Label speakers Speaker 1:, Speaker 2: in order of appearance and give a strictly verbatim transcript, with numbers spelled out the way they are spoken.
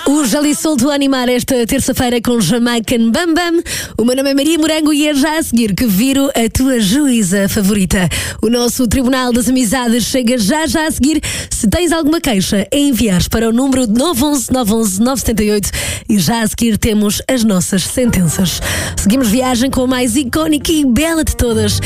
Speaker 1: O Jali Solto a animar esta terça-feira com Jamaican Bam Bam. O meu nome é Maria Morango e é já a seguir que viro a tua juíza favorita. O nosso Tribunal das Amizades chega já já a seguir. Se tens alguma queixa, é enviares para o número nove um um nove um um nove sete oito e já a seguir temos as nossas sentenças. Seguimos viagem com a mais icónica e bela de todas.